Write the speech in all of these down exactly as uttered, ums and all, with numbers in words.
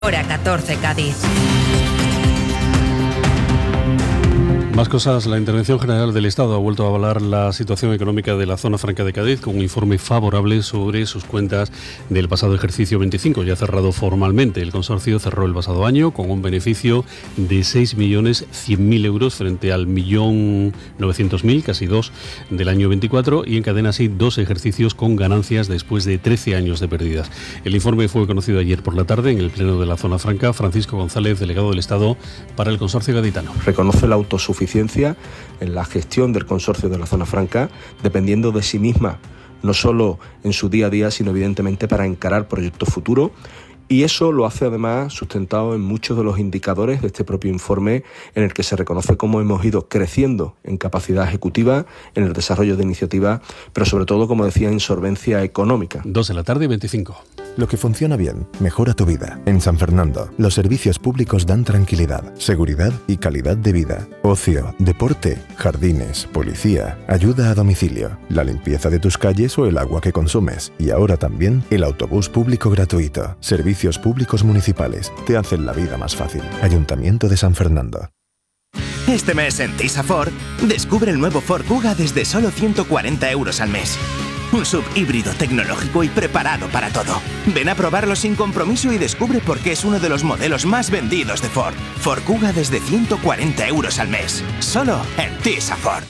Hora catorce, Cádiz. Más cosas. La Intervención General del Estado ha vuelto a avalar la situación económica de la Zona Franca de Cádiz con un informe favorable sobre sus cuentas del pasado ejercicio veinticinco, ya cerrado formalmente. El consorcio cerró el pasado año con un beneficio de seis millones cien mil euros frente al un millón novecientos mil, casi dos, del año veinticuatro, y encadena así dos ejercicios con ganancias después de trece años de pérdidas. El informe fue conocido ayer por la tarde en el Pleno de la Zona Franca. Francisco González, delegado del Estado para el consorcio gaditano. Reconoce la autosuficiencia en la gestión del consorcio de la Zona Franca, dependiendo de sí misma, no solo en su día a día, sino evidentemente para encarar proyectos futuros. Y eso lo hace además sustentado en muchos de los indicadores de este propio informe, en el que se reconoce cómo hemos ido creciendo en capacidad ejecutiva, en el desarrollo de iniciativas, pero sobre todo, como decía, en solvencia económica. Dos de la tarde y veinticinco. Lo que funciona bien, mejora tu vida. En San Fernando, los servicios públicos dan tranquilidad, seguridad y calidad de vida. Ocio, deporte, jardines, policía, ayuda a domicilio, la limpieza de tus calles o el agua que consumes. Y ahora también el autobús público gratuito. Servicios públicos municipales te hacen la vida más fácil. Ayuntamiento de San Fernando. Este mes en Tisa Ford, descubre el nuevo Ford Kuga desde solo ciento cuarenta euros al mes. Un sub híbrido tecnológico y preparado para todo. Ven a probarlo sin compromiso y descubre por qué es uno de los modelos más vendidos de Ford. Ford Kuga desde ciento cuarenta euros al mes. Solo en Tisa Ford.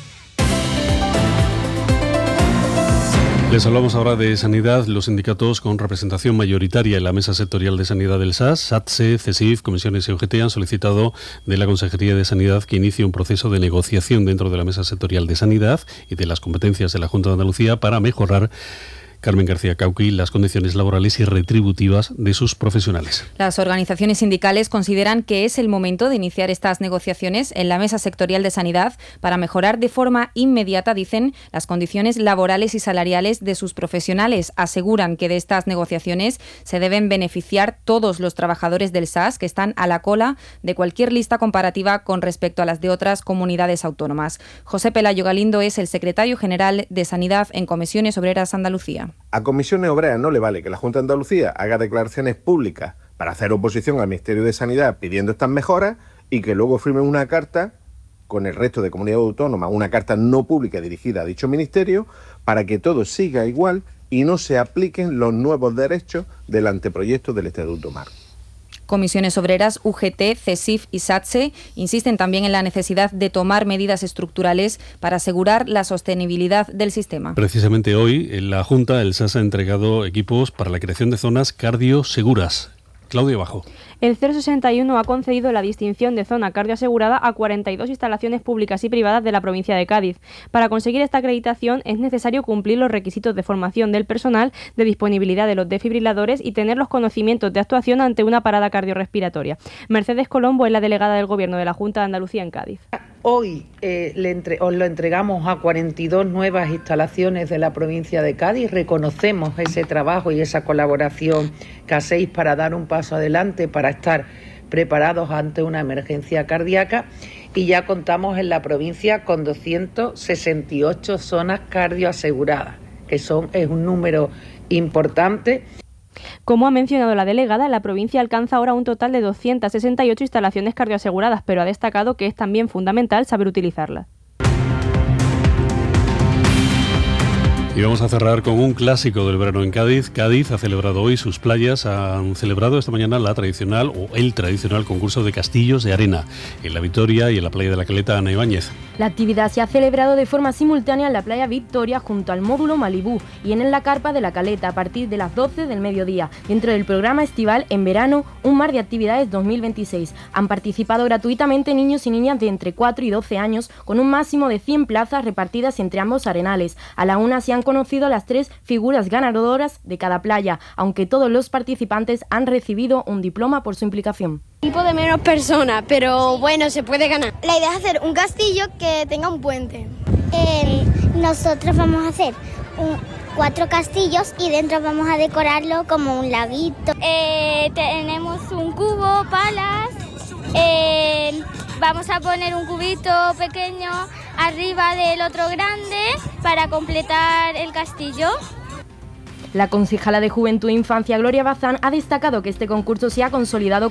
Les hablamos ahora de sanidad. Los sindicatos con representación mayoritaria en la Mesa Sectorial de Sanidad del S A S, SATSE, CESIF, Comisiones y O G T han solicitado de la Consejería de Sanidad que inicie un proceso de negociación dentro de la Mesa Sectorial de Sanidad y de las competencias de la Junta de Andalucía para mejorar, Carmen García Cauqui, las condiciones laborales y retributivas de sus profesionales. Las organizaciones sindicales consideran que es el momento de iniciar estas negociaciones en la Mesa Sectorial de Sanidad para mejorar de forma inmediata, dicen, las condiciones laborales y salariales de sus profesionales. Aseguran que de estas negociaciones se deben beneficiar todos los trabajadores del S A S que están a la cola de cualquier lista comparativa con respecto a las de otras comunidades autónomas. José Pelayo Galindo es el secretario general de Sanidad en Comisiones Obreras Andalucía. A Comisiones Obreras no le vale que la Junta de Andalucía haga declaraciones públicas para hacer oposición al Ministerio de Sanidad pidiendo estas mejoras y que luego firmen una carta con el resto de comunidades autónomas, una carta no pública dirigida a dicho ministerio, para que todo siga igual y no se apliquen los nuevos derechos del anteproyecto del Estatuto Marco. Comisiones Obreras, U G T, CESIF y SATSE insisten también en la necesidad de tomar medidas estructurales para asegurar la sostenibilidad del sistema. Precisamente hoy, en la Junta, el S A S ha entregado equipos para la creación de zonas cardioseguras. Claudio Bajo. El cero sesenta y uno ha concedido la distinción de zona cardioasegurada a cuarenta y dos instalaciones públicas y privadas de la provincia de Cádiz. Para conseguir esta acreditación es necesario cumplir los requisitos de formación del personal, de disponibilidad de los desfibriladores y tener los conocimientos de actuación ante una parada cardiorrespiratoria. Mercedes Colombo es la delegada del Gobierno de la Junta de Andalucía en Cádiz. Hoy eh, le entre, os lo entregamos a cuarenta y dos nuevas instalaciones de la provincia de Cádiz. Reconocemos ese trabajo y esa colaboración que hacéis para dar un paso adelante, para estar preparados ante una emergencia cardíaca, y ya contamos en la provincia con doscientas sesenta y ocho zonas cardioaseguradas, que son, es un número importante. Como ha mencionado la delegada, la provincia alcanza ahora un total de doscientas sesenta y ocho instalaciones cardioaseguradas, pero ha destacado que es también fundamental saber utilizarlas. Y vamos a cerrar con un clásico del verano en Cádiz. Cádiz ha celebrado hoy sus playas, han celebrado esta mañana la tradicional o el tradicional concurso de castillos de arena en La Victoria y en la playa de la Caleta. Ana Ibáñez. La actividad se ha celebrado de forma simultánea en la playa Victoria junto al módulo Malibú y en la carpa de la Caleta a partir de las doce del mediodía, dentro del programa estival En Verano, un mar de actividades dos mil veintiséis. Han participado gratuitamente niños y niñas de entre cuatro y doce años con un máximo de cien plazas repartidas entre ambos arenales. A la una se han conocido las tres figuras ganadoras de cada playa, aunque todos los participantes han recibido un diploma por su implicación. Tipo de menos personas, pero bueno, se puede ganar. La idea es hacer un castillo que tenga un puente. Eh, nosotros vamos a hacer un, cuatro castillos y dentro vamos a decorarlo como un laguito. Eh, tenemos un cubo, palas, eh, vamos a poner un cubito pequeño arriba del otro grande para completar el castillo. La concejala de Juventud e Infancia, Gloria Bazán, ha destacado que este concurso se ha consolidado